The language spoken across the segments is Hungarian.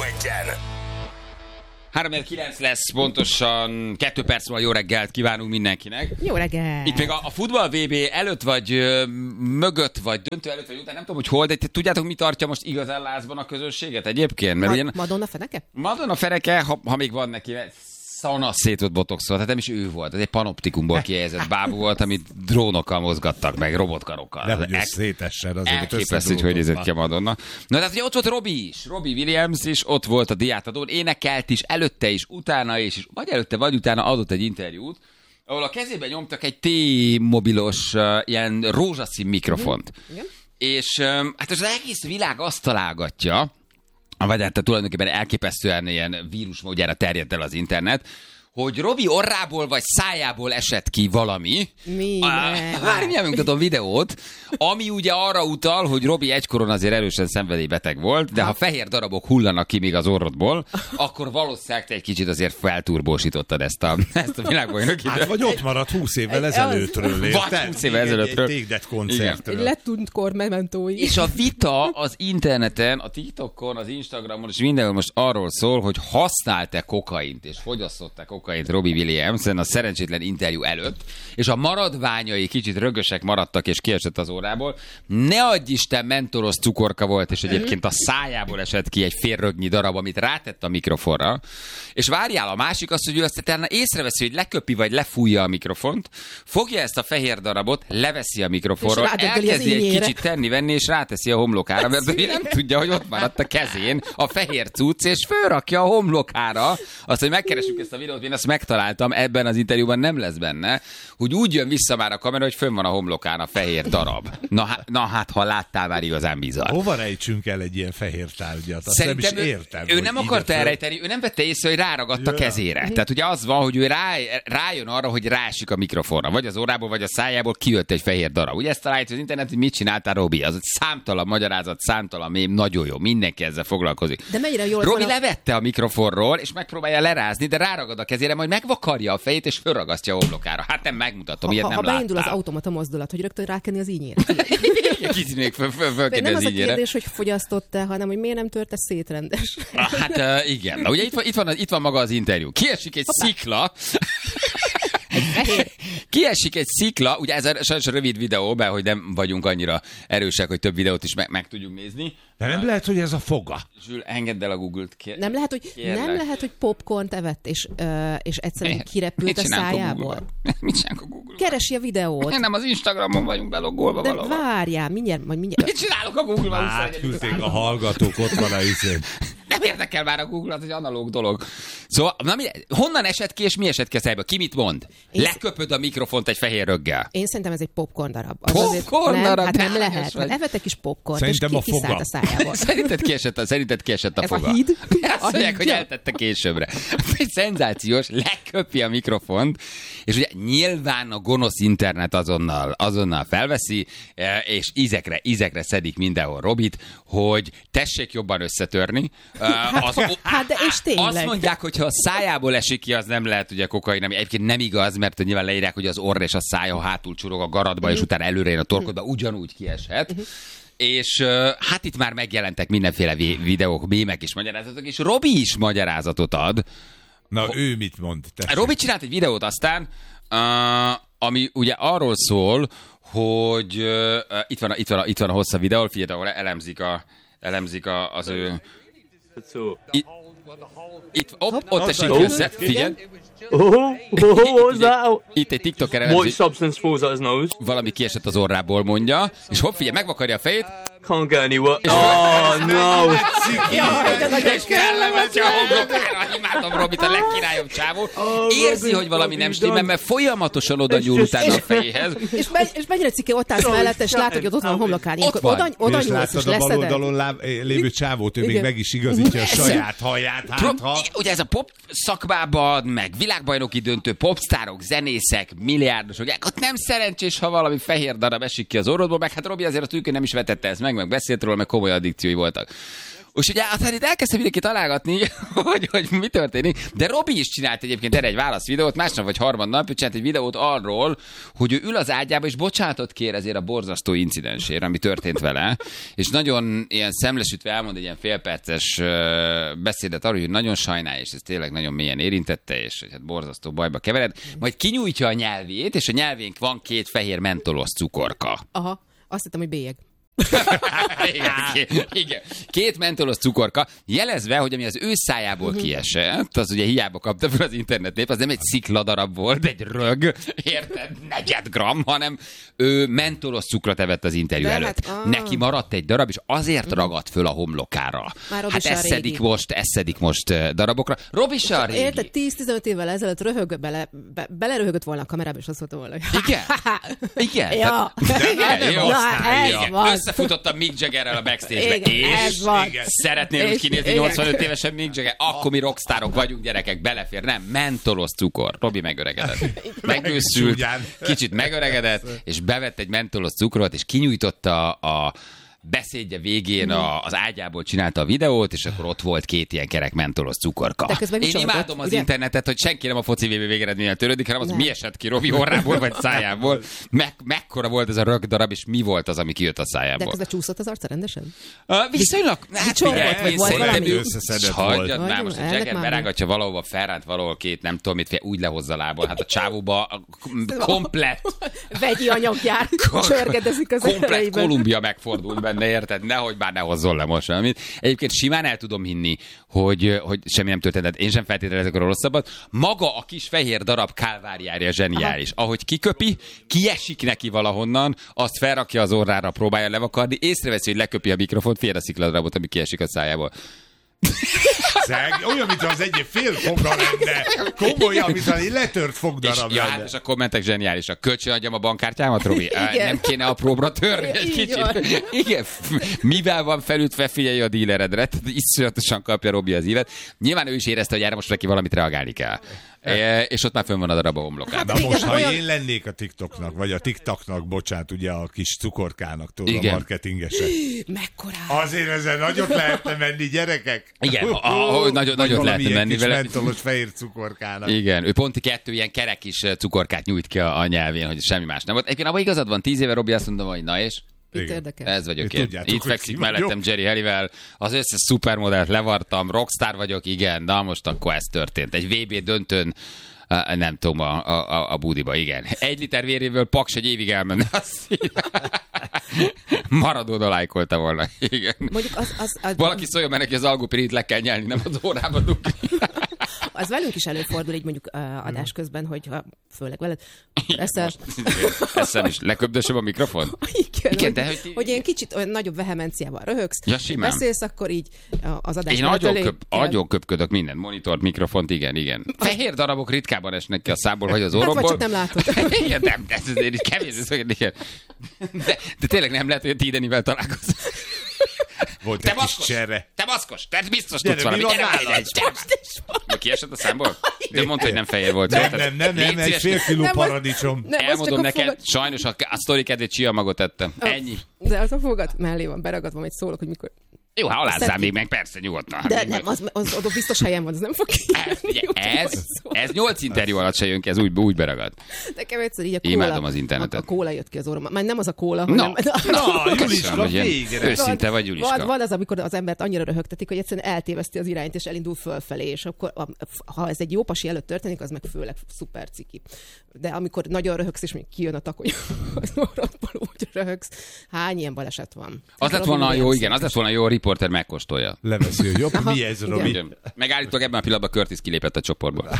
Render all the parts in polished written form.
legyen. 3-9 lesz, pontosan 2 perc múlva jó reggelt kívánunk mindenkinek. Jó reggelt! Itt még a futball VB előtt vagy mögött, vagy döntő előtt, vagy után, nem tudom, hogy hol, de tudjátok, mi tartja most igazán lázban a közönséget egyébként? Mert ugye, Madonna feneke? Madonna feneke, ha még van neki, szét volt botoxol, tehát nem is ő volt, ez egy panoptikumból kihelyezett bábú volt, amit drónokkal mozgattak meg, robotkarokkal. Nehogy ő szétessen azért. Elképesztő, hogy nézett ki a Madonna. Na, tehát ugye ott volt Robbie is, Robbie Williams is, ott volt a diátadón, énekelt is, előtte is, utána is, és vagy előtte, vagy utána adott egy interjút, ahol a kezébe nyomtak egy T-mobilos ilyen rózsaszín mikrofont. És hát az egész világ azt találgatja, vagy hát tulajdonképpen elképesztően ilyen vírusmódjára terjedt el az internet, hogy Robbie orrából vagy szájából esett ki valami. Mindjárt megmutatom videót, ami ugye arra utal, hogy Robbie egykoron azért erősen szenvedélybeteg volt, de ha fehér darabok hullanak ki még az orrodból, akkor valószínűleg te egy kicsit azért felturbósítottad ezt a világbajnoki. Hát vagy ott maradt 20 évvel ezelőttről. Vagy 20 évvel ezelőttről. Egy Take That koncertről. Letűnt kor mementói. És a vita az interneten, a TikTokon, az Instagramon és mindenhol most arról szól, hogy használt-e kokaint és fogyasztott-e kokaint Robbie Williams a szerencsétlen interjú előtt, és a maradványai kicsit rögösek maradtak, és kiesett az órából. Ne adj Isten, mentoros cukorka volt, és egyébként a szájából esett ki egy félrögnyi darab, amit rátett a mikrofonra. És várjál, a másik az, hogy ő aztán észreveszi, hogy leköpi, vagy lefújja a mikrofont, fogja ezt a fehér darabot, leveszi a mikrofonról, elkezdi egy kicsit tenni-venni, és ráteszi a homlokára, mert ő nem tudja, hogy ott maradt a kezén a fehér cucc, és fölrakja a homlokára. Azt, hogy megkeressük ezt a videót, én azt megtaláltam, ebben az interjúban nem lesz benne, hogy úgy jön vissza már a kamera, hogy fönn van a homlokán a fehér darab. Na hát, ha láttál, már igazán bizarr. Hova rejtsünk el egy ilyen fehér tárgyat? Azt szerintem nem is értem. Ő nem akarta elrejteni, ő nem vette észre, hogy ráragadt a kezére. Tehát ugye az van, hogy ő rájön arra, hogy rásik a mikrofonra. Vagy az órából, vagy a szájából kijött egy fehér darab. Ugye ezt találja az internet, hogy mit csináltál, Robbie? Az egy számtalan magyarázat, számtalan mém, nagyon jó. Mindenki ezzel foglalkozik. De mennyire jól Robbie levette a mikrofonról, és megpróbálja lerázni, de ráragad a kezére, majd megvakarja a fejét, és fölragasztja a homlokára. Hát nem megmutatom, ilyet nem láttál. Ha beindul az automata mozdulat, hogy rögtön rákenni az ínyére. Kicsit még fölkenni nem az az a ínyére. kérdés, hogy fogyasztott-e, hanem hogy miért nem törte szét rendes. Hát igen. Na, ugye itt van maga az interjú. Kiesik egy szikla. Kiesik egy szikla, ugye ez sajnos a rövid videó, mert hogy nem vagyunk annyira erősek, hogy több videót is meg tudjuk nézni. De nem lehet, hogy ez a foga. Zsül, engedd el a Google-t. Nem lehet, hogy popcornt evett, és egyszerűen kirepült a szájából. Mit csinálunk a Google-ban? Keresi a videót. Nem, az Instagramon vagyunk belogolva de valahol. Várjál, mindjárt. Mit csinálok a Google-ban? Átküldték a hallgatók, ott van a izén. Nem érdekel már a Google, az egy analóg dolog. Szóval, honnan esett ki, és mi esett ki a szájba? Ki mit mond? Leköpöd a mikrofont egy fehér röggel. Én szerintem ez egy popcorn darab. Popcorn darab? Hát nem lehet. Evett egy kis popcornt, és kiszállt a szájából. Szerinted kiesett a foga? A híd? Azt mondják, hogy eltette későbbre. Egy szenzációs, leköpi a mikrofont, és ugye nyilván a gonosz internet azonnal felveszi, és ízekre szedik mindenhol Robit, hogy tessék jobban összetörni. Hát de és tényleg. Azt mondják, hogy ha a szájából esik ki, az nem lehet ugye kokain, ami egyébként nem igaz, mert nyilván leírják, hogy az orr és a szája hátul csurog a garatba, és utána előre jön a torkodba, ugyanúgy kieshet. És hát itt már megjelentek mindenféle videók, mémek és magyarázatok, és Robbie is magyarázatot ad. Na, ő mit mond? Robbie csinált egy videót aztán, ami ugye arról szól, hogy itt van a hosszabb videó, figyelj, ahol elemzik az ő... Ott esik össze, figyelj. Itt egy TikToker elemzi. Valami kiesett az orrából, mondja, és hopp, figyelj, megvakarja a fejét. Can't get anywhere. Oh, no. És fellemetja a homlokára. Imádom Robit, a legkirályobb csávó. Érzi, hogy valami nem stimmel, mert folyamatosan oda nyúl utána a fejéhez. És mennyire cikke ott állsz mellette, és látod, hogy ott van a homlokán. Oda nyúlsz, és leszeded. És látod a bal leszeded. oldalon lévő csávót, ő még meg is igazítja a saját haját. Ugye ez a pop szakmában, meg világbajnoki döntő, popstárok, zenészek, milliárdosok, ott nem szerencsés, ha valami fehér darab esik ki az orrodból, meg hát Robbie azért a tűkön nem is vetette ezt meg beszélt róla, meg komoly addikciói voltak. És ugye aztán itt elkezdte mindenki találgatni, hogy mi történik, de Robi is csinált egyébként erre egy válaszvideót, másnap vagy harmadnap, csinált egy videót arról, hogy ő ül az ágyába, és bocsánatot kér ezért a borzasztó incidensért, ami történt vele, és nagyon ilyen szemlesütve elmond egy ilyen félperces beszédet arról, hogy nagyon sajnálja, és ez tényleg nagyon mélyen érintette, és hogy hát borzasztó bajba kevered, majd kinyújtja a nyelvét, és a nyelvénk van 2 fehér mentolos cukorka. Aha, azt hittem, hogy bélyeg. Igen. 2 mentolos cukorka, jelezve, hogy ami az ő szájából kiesett, az ugye hiába kapta fel az internetnép, az nem egy szikladarab volt, egy rög, érted, 4 gram, hanem ő mentolos cukrot evett az interjú előtt. Neki maradt egy darab, és azért ragadt föl a homlokára. Hát eszedik most darabokra. Robi se a régi. Érted, 10-15 évvel ezelőtt beleröhögött volna a kamerába, és azt mondta volna, hogy... Igen. Ja. Összefutottam Mick Jaggerrel a backstage-be, és szeretnél úgy kinézni 85 évesen Mick Jagger, akkor mi rockstárok vagyunk, gyerekek, belefér, nem, mentolos cukor. Robi megöregedett. Megőszült, kicsit megöregedett, és bevett egy mentolos cukrot, és kinyújtotta a beszédje végén az ágyából csinálta a videót, és akkor ott volt 2 ilyen kerek mentolos cukorka. Én imádom az internetet, hogy senki nem a foci VB végeredménnyel törődik, hanem az, mi esett ki Robi orrából vagy szájából. Mekkora volt ez a rögdarab, és mi volt az, ami kijött a szájából. De közben csúszott az arca rendesen? Viszonylag. Összeszedett volt. Már most a Jagger berágatja valahova, felránt valahol 2, nem tudom mit, úgy lehozza lából. Hát a csávóba komplett. Vegyi anyag jár, csörgedezik az komplet erejében. Kolumbia megfordul benne, érted? Nehogy már ne hozzon le most semmit. Egyébként simán el tudom hinni, hogy semmi nem történt. Én sem feltételezek a rosszabbat. Maga a kis fehér darab kálváriája zseniális. Ahogy kiköpi, kiesik neki valahonnan, azt felrakja az orrára, próbálja levakarni, észreveszi, hogy leköpi a mikrofont, fél a szikladarabot, ami kiesik a szájából. Olyan, mintha az egy fél foga lenne. Komolyan, mintha egy letört fogdarab lenne. És a kommentek zseniálisak. Kölcsön adjam a bankkártyámat, Robi? Nem kéne apróbra törni egy kicsit? Igen. Mivel van felütve, figyelj a díleredre. Iszonyatosan kapja Robi az ívet. Nyilván ő is érezte, hogy erre most neki valamit reagálni kell. És ott már fönn van a darab a homlokán. Na most, ha én lennék a TikToknak, vagy a TikToknak, bocsánat, ugye a kis cukorkának, tudod, a marketingesek. Mekkora? Azért ezzel nagyot lehetne menni, gyerekek. Igen, nagyot lehetne menni vele. Mentolos fehér cukorkának. Igen, ő pont 2 ilyen kerek kis cukorkát nyújt ki a nyelvén, hogy semmi más nem volt. Egyébként abban igazad van, 10 éve Robi azt mondta, hogy na és... Ez vagyok én. Itt fekszik mellettem Jerry Halliwell, az összes szupermodellt levartam, rockstar vagyok, igen, na most akkor ez történt. Egy VB döntőn, nem tudom, a budiba, igen. 1 liter véréből Paks egy évig elmenne. Maradona lájkolta volna, igen. Mondjuk valaki szóljon, mert neki az algopirit le kell nyelni, nem az órába dugni. Az velünk is előfordul, így mondjuk adás közben, hogy főleg veled eszem is. Leköbdösöm a mikrofon? Igen, de hogy ilyen kicsit olyan nagyobb vehemenciával röhögsz, beszélsz, akkor így az adás. Én agyon köpködök minden monitort, mikrofont, igen. Fehér darabok ritkában esnek ki a szából, vagy az orromból. Hát, vagy csak nem látod. Igen, nem, de ez így kevés. De tényleg nem lehet, hogy a Tidenivel találkozol. Volt egy kis cserre. Te maszkos, te biztos tudsz valami. Gyere, kiesett a számból? De mondta, hogy nem fehér volt. Nem, egy fél kiló paradicsom. Elmondom neked, sajnos a sztori kedvét csiamagot ettem. Ennyi. De az a fogad mellé van beragadva, majd szólok, hogy mikor... Jó, ha alázzál még meg, persze, nyugodtan. De nem, az oda biztos helyen van, az nem fog kijönni. Ez 8 interjú alatt se jön ki, ez úgy beragad. Nekem egyszer így a kóla. Imádom az internetet. A kóla jött ki az orrom. Már nem az a kóla, hanem... Juliska, végre. Őszinte vagy, Juliska. Van az, amikor az embert annyira röhögtetik, hogy egyszerűen eltéveszti az irányt, és elindul fölfelé, és akkor, ha ez egy jó pasi előtt történik, az meg főleg szuper ciki. De amikor nagyon röhögsz, és még kijön a takony, az orrodból úgy röhögsz. Hány ilyen baleset van? Az lett volna jó, igen, az lett volna jó, a riporter megkóstolja. Leveszi, hogy jobb, mi ez, Robi? Megállítok, ebben a pillanatban Curtis kilépett a csoportból.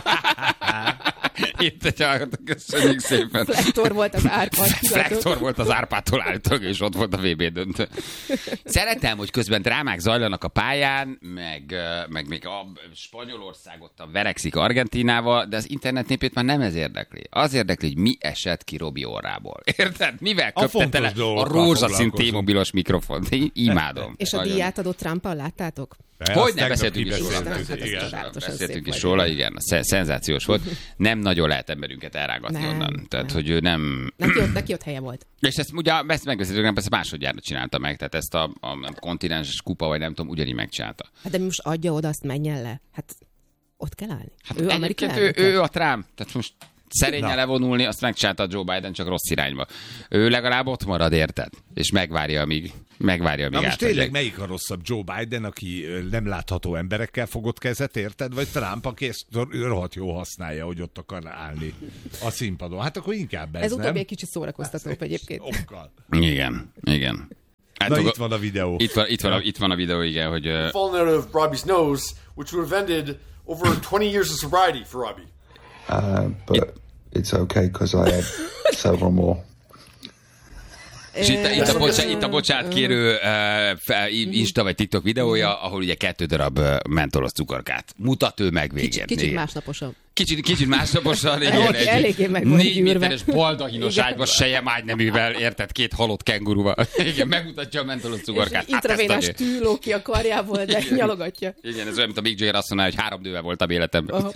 Itt egy hallgatok, köszönjük szépen. Flektor volt az Árpától állítok, és ott volt a VB döntő. Szeretem, hogy közben drámák zajlanak a pályán, meg még a Spanyolország ott verekszik Argentínával, de az internet népét már nem ez érdekli. Az érdekli, hogy mi esett ki Robi orrából. Érted? Mivel köpte tele a rózsaszín T-mobilos mikrofont? Imádom. És a díját adott Trumpal, láttátok? Hogy nem beszéltünk is róla. Beszéltünk is róla, igen. Szenzációs volt. Nem nagyon nagyon lehet emberünket elrágatni Nem, onnan. Tehát, nem. hogy ő nem... Neki ott helye volt. És ezt ugye, ezt megbeszéltük, nem persze másodjára csinálta meg, tehát ezt a kontinenses kupa, vagy nem tudom, ugyanígy megcsinálta. Hát de most adja oda, azt menjen le. Hát ott kell állni. Hát Ő Amerikai egyébként elnöke. ő a Trump, tehát most szerényen levonulni, azt megcsinálta a Joe Biden, csak rossz irányba. Ő legalább ott marad, érted? És megvárja, amíg Na most átadják. tényleg melyik a rosszabb? Joe Biden, aki nem látható emberekkel fogott kezet, érted? Vagy Trump, aki ezt rohadt jó használja, hogy ott akar állni a színpadon? Hát akkor inkább ez, Ez nem? utóbbi egy kicsit szórakoztatóbb egyébként. Okkal. Igen. Na itt van a videó. Itt van a videó, igen, hogy... fallen out of Robbie's nose, which would have ended over 20 years of sobriety for Robbie. But it's okay because I had several more. És itt a bocsánatkérő Insta vagy TikTok videója, ahol ugye 2 darab mentolos cukorkát mutat ő meg végén. Kicsit Igen. másnaposan. Kicsit másnaposan, igen. Oké, eléggé meg van 4 gyűrve. méteres baldahinos Igen. ágyba sejem ágyneművel, érted, 2 halott kenguruval. Igen, megmutatja a mentolos És cukorkát. intravénás ezt tű ló ki a karjából, de nyalogatja. igen, ez olyan, mint a Mick Jagger azt mondaná, hogy 3 nővel voltam életemben.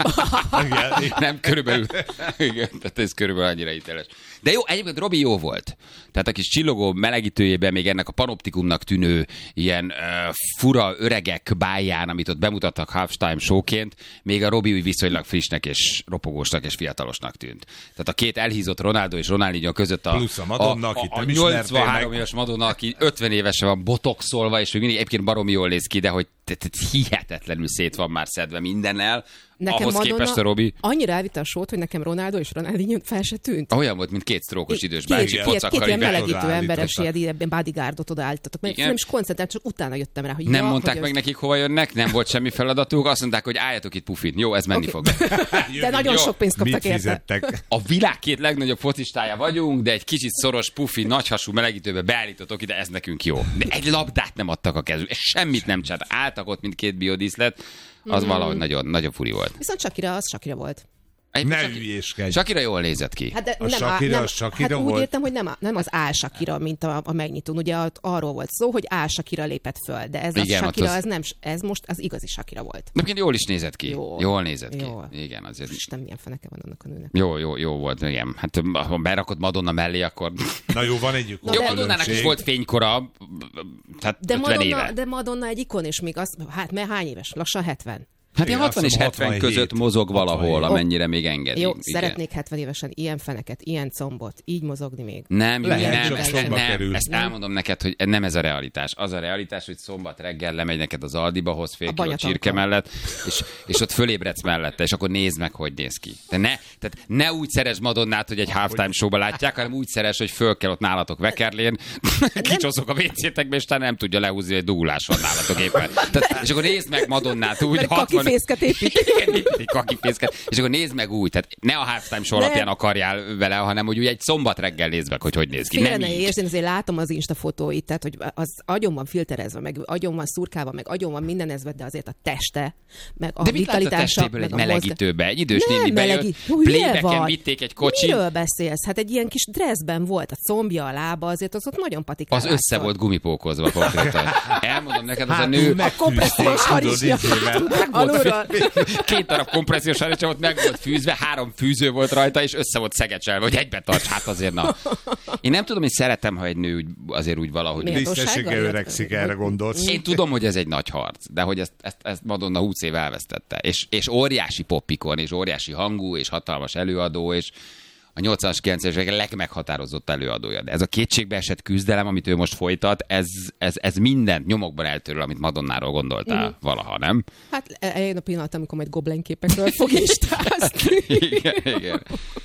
Igen. Nem, körülbelül. Igen, tehát ez körülbelül annyira hiteles. De jó, egyébként Robi jó volt. Tehát a kis csillogó melegítőjében még ennek a panoptikumnak tűnő ilyen fura öregek báján, amit ott bemutattak halftime showként, még a Robi úgy viszonylag frissnek és ropogósnak és fiatalosnak tűnt. Tehát a 2 elhízott Ronaldo és Ronaldinho között Plusz a Madonna, akit nem ismertél 83 meg. éves Madonna, aki 50 évesen van botoxolva, és még mindig egyébként baromi jól néz ki, de hogy hihetetlenül szét van már szedve mindennel. Nekem Ahhoz Madonna képest a Robi annyira elvitte a sót, hogy nekem Ronaldo és Ronaldinho fel se tűnt. olyan volt, mint 2 sztrókos idős bácsi Két pocakkal. ilyen így melegítő odaállítottak. emberes ilyen bodyguardot odaállítottak. Mert Igen. nem is koncentrált, csak utána jöttem rá, hogy Nem ja, mondták hogy meg ez- nekik, hova jönnek, nem volt semmi feladatuk, azt mondták, hogy álljatok itt pufin. Jó, ez menni Oké. fog. De nagyon Jó. sok pénzt Mit kaptak érte. fizettek? A világ 2 legnagyobb focistája vagyunk, de egy kicsit szoros, pufi, nagyhasú melegítőbe beállítottok ide, ez nekünk jó. De egy labdát nem adtak a kezük, semmit nem csinált. Álltak ott, mint 2 biodíszlet, az valahogy nagyon, nagyon furi volt. Viszont Shakira, az Shakira volt. Ne hülyéskedj. Shakira jól nézett ki. Hát de A nem, Shakira, nem, a Shakira hát úgy volt? értem, hogy nem az Al Shakira, mint a megnyitón. Ugye arról volt szó, hogy Al Shakira lépett föl, de ez Igen, a ott Shakira, az- ez nem, ez most az igazi Shakira volt. De egyébként jól is nézett ki. Jól nézett ki. Jó. Igen, azért. Isten, milyen feneke van annak a nőnek. Jó volt, igen. Hát ha berakod Madonna mellé, akkor... Na jó, van egy Jó, Madonnának is volt fénykora, tehát De 50 éve. Madonna egy ikon, és még az, hát mert hány éves? Lassan 70. Hát ilyen Igen, 60 és azt 70 mondom, között 67. mozog valahol, 67. amennyire még engedi. Jó, Igen. szeretnék 70 évesen ilyen feneket, ilyen combot, így mozogni még. Nem, Júli, Lehet, nem, csak ezt, sokba nem, kerül. ezt elmondom neked, hogy nem ez a realitás. Az a realitás, hogy szombat reggel lemegy neked az Aldiba, hoz fél A kiló banyatankon. csirke mellett, és ott fölébredsz mellette, és akkor nézd meg, hogy néz ki. Tehát ne úgy szeres Madonnát, hogy egy halftime showba látják, hanem úgy szeres, hogy föl kell ott nálatok vekerlén, kicsoszok a WC-tekbe, és talán nem tudja lehúzni, hogy dugulás van nálatok éppen. Tehát, és akkor nézd meg Madonnát úgy, Mert kakifészket épít. Igen, egy kakifészket. És akkor nézd meg úgy, tehát ne a halftime show alapján akarjál vele, hanem hogy úgy egy szombat reggel nézd meg, hogy néz ki. Félre Nem ne így. értsd, én azért látom az Insta fotóit, tehát hogy az agyon van filterezve, meg agyon van szurkálva, meg agyon van mindenezve, de azért a teste, meg a De mit látsz a vitalitása, testéből egy meg a melegítőbe? Egy idős Nem néni bejött, melegít. Hülye playbacken vagy. vitték egy kocsit, Miről beszélsz? Hát egy ilyen kis dresszben volt a combja, a lába, azért az ott nagyon patikál. az össze volt gumipókozva konkrétan. Elmondom neked, az a Hát, nő A kompressziós harisnya. Alulról. 2 darab kompressziós harisnya ott meg volt fűzve, 3 fűző volt rajta, és össze volt szegecselve, hogy egybe tarts, hát azért na. Én nem tudom, hogy szeretem, ha egy nő azért úgy valahogy... Miért? Tisztessége öregszik, erre gondolsz. Én tudom, hogy ez egy nagy harc, de hogy ezt Madonna 20 év elvesztette. És óriási popikon, és óriási hangú, és hatalmas előadó, és a 80-as, 90-es évek legmeghatározott előadója. De ez a kétségbeesett küzdelem, amit ő most folytat, ez mindent nyomokban eltöröl, amit Madonnáról gondoltál valaha, nem? Hát eljön a pillanat, amikor majd Goblin képekről fog instázni. Igen.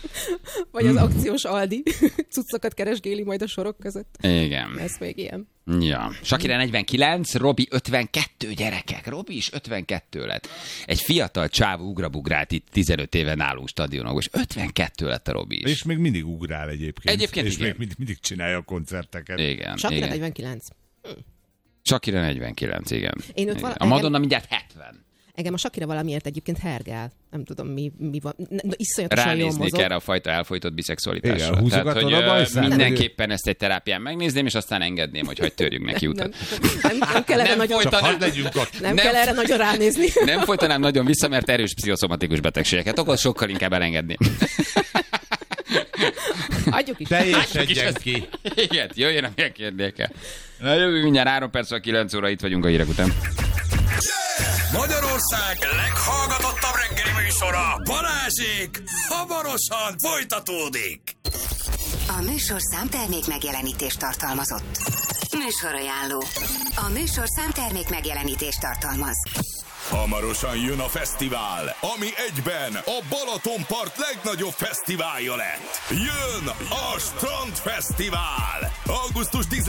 Vagy az akciós Aldi cuccokat keresgéli majd a sorok között. Igen. Ez még ilyen. Ja. Shakira 49, Robi 52 gyerekek. Robi is 52 lett. Egy fiatal csávó ugrabugrált itt 15 éven álló stadionok, és 52 lett a Robi is. És még mindig ugrál egyébként. Egyébként és igen. még mindig csinálja a koncerteket. Igen. Shakira igen. 49. Shakira 49, igen. Én ott Igen. val- A Madonna mindjárt 70. Engem a Shakira valamiért egyébként hergel. Nem tudom, mi van. Iszonyatosan jól Ránéznék mozog. erre a fajta elfojtott biszexualitásra. Igen, Tehát, húzogatod hogy a bajszát? mindenképpen ezt egy terápián megnézném, és aztán engedném, hogy törjünk neki utat. Nem kell erre Nem nagyon... folytatnám. Hadd legyünk ott. Nem kell erre nagyon ránézni. Nem folytanám nagyon vissza, mert erős pszichoszomatikus betegségeket okoz, sokkal inkább elengedném. Adjuk is. Teljesedjen ki. Igen, jöjjön a megkérdéke. Na jövő mindjárt 3 perc, 9 óra, itt vagyunk a hírek után. Magyarország leghallgatottabb reggeli műsora, Balázsék, hamarosan folytatódik. A műsorszám termék megjelenítést tartalmazott. Műsorajánló. A műsorszám termék megjelenítést tartalmaz. Hamarosan jön a fesztivál, ami egyben a Balatonpart legnagyobb fesztiválja lett. Jön a Strandfesztivál! Augusztus 19-22.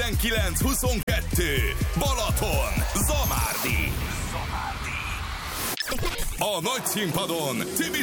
Balaton, Zamárdi. A nagy színpadon Tibi